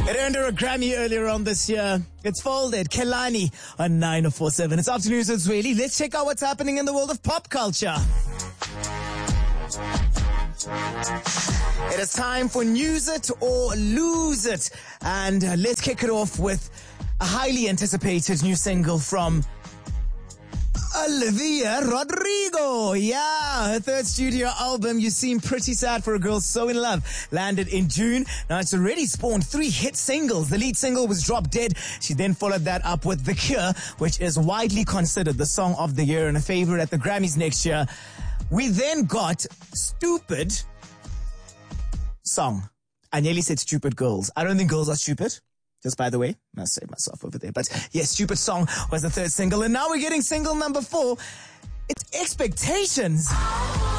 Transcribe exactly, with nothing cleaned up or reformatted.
It earned her a Grammy earlier on this year. It's Folded, Kelani on nine oh four seven. It's afternoon, so it's really. Let's check out what's happening in the world of pop culture. It is time for News It or Lose It. And uh, let's kick it off with a highly anticipated new single from Olivia Rodrigo. Yeah, her third studio album, You Seem Pretty Sad for a Girl So in Love, landed in June. Now, it's already spawned three hit singles. The lead single was Drop Dead. She then followed that up with The Cure, which is widely considered the song of the year and a favorite at the Grammys next year. We then got Stupid Song. I nearly said Stupid Girls. I don't think girls are stupid. Just by the way, I saved myself over there. But yes, Stupid Song was the third single. And now we're getting single number four. It's Expectations.